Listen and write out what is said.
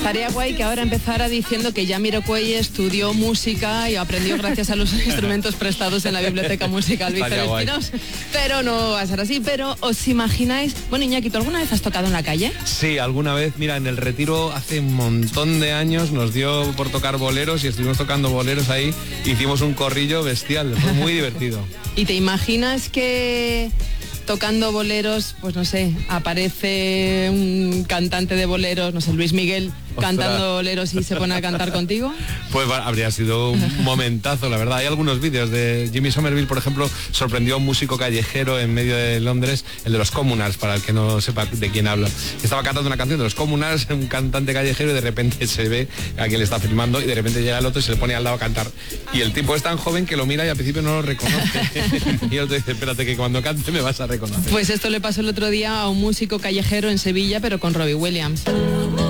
Estaría guay que ahora empezara diciendo que Jamiroquai estudió música y aprendió gracias a los instrumentos prestados en la biblioteca musical Víctor Espinosa. Pero no va a ser así. Pero ¿os imagináis? Bueno, Iñaki, ¿tú alguna vez has tocado en la calle? Sí, alguna vez. Mira, en el Retiro hace un montón de años nos dio por tocar boleros y estuvimos tocando boleros ahí. Hicimos un corrillo bestial, fue muy divertido. ¿Y te imaginas que tocando boleros, pues no sé, aparece un cantante de boleros, no sé, Luis Miguel, cantando boleros y se pone a cantar contigo? Pues habría sido un momentazo, la verdad. Hay algunos vídeos de Jimmy Somerville, por ejemplo, sorprendió a un músico callejero en medio de Londres, el de los Communards, para el que no sepa de quién hablo. Estaba cantando una canción de los Communards, un cantante callejero, y de repente se ve a quien le está filmando y de repente llega el otro y se le pone al lado a cantar. Y el tipo es tan joven que lo mira y al principio no lo reconoce. Y el otro dice, espérate que cuando cante me vas a reconocer. Pues esto le pasó el otro día a un músico callejero en Sevilla, pero con Robbie Williams.